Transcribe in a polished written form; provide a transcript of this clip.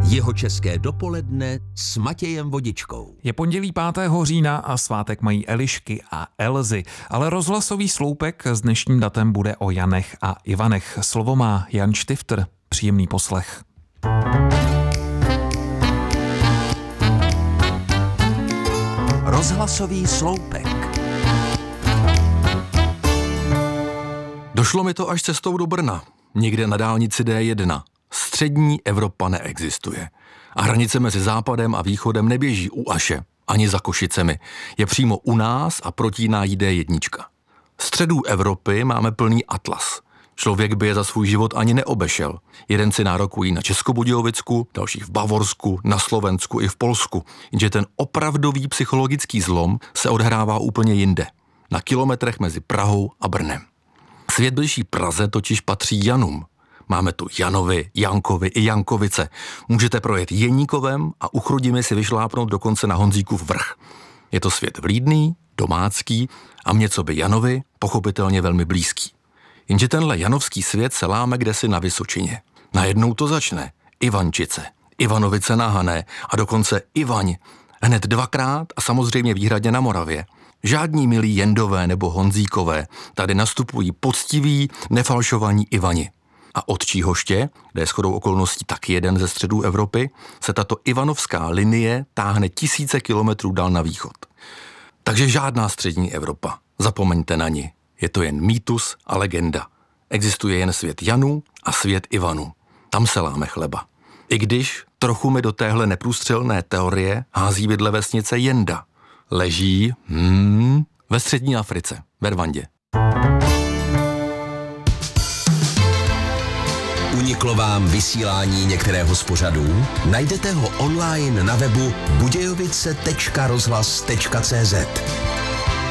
Jihočeské dopoledne s Matějem Vodičkou. Je pondělí 5. října a svátek mají Elišky a Elzy, ale rozhlasový sloupek s dnešním datem bude o Janech a Ivanech. Slovo má Jan Štifter. Příjemný poslech. Rozhlasový sloupek. Došlo mi to až cestou do Brna, někde na dálnici D1. Střední Evropa neexistuje. A hranice mezi západem a východem neběží u Aše, ani za Košicemi. Je přímo u nás a protíná jí D1. Středů Evropy máme plný atlas. Člověk by je za svůj život ani neobešel. Jeden si nárokují na Českobudějovicku, další v Bavorsku, na Slovensku i v Polsku. Jenže ten opravdový psychologický zlom se odhrává úplně jinde. Na kilometrech mezi Prahou a Brnem. Svět bližší Praze totiž patří Janům. Máme tu Janovi, Jankovi i Jankovice. Můžete projet Jeníkovem a u Chrudimi si vyšlápnout dokonce na Honzíkův vrch. Je to svět vlídný, domácký a mně co by Janovi pochopitelně velmi blízký. Jenže tenhle janovský svět se láme kdesi na Vysočině. Najednou to začne. Ivančice, Ivanovice na Hané a dokonce Ivaň. Hned dvakrát a samozřejmě výhradně na Moravě. Žádní milí Jendové nebo Honzíkové, tady nastupují poctiví, nefalšovaní Ivani. A od Číhoště, kde je shodou okolností taky jeden ze středů Evropy, se tato ivanovská linie táhne tisíce kilometrů dál na východ. Takže žádná střední Evropa, zapomeňte na ni. Je to jen mýtus a legenda. Existuje jen svět Janů a svět Ivanů. Tam se láme chleba. I když trochu mi do téhle neprůstřelné teorie hází vidle vesnice Jenda. Leží ve střední Africe, ve Rwandě. Uniklo vám vysílání některého z pořadů? Najdete ho online na webu budějovice.rozhlas.cz.